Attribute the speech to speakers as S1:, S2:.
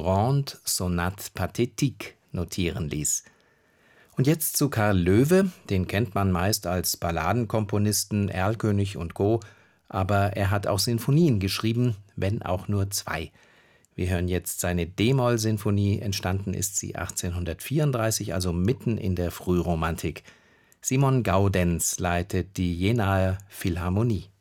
S1: Grande Sonate Pathétique notieren ließ. Und jetzt zu Karl Loewe, den kennt man meist als Balladenkomponisten, Erlkönig und Co., aber er hat auch Sinfonien geschrieben, wenn auch nur 2. Wir hören jetzt seine d-Moll-Sinfonie, entstanden ist sie 1834, also mitten in der Frühromantik. Simon Gaudenz leitet die Jenaer Philharmonie.